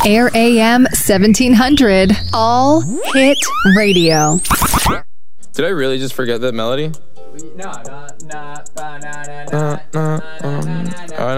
Air AM 1700. All Hit Radio. Did I really just forget that melody? No,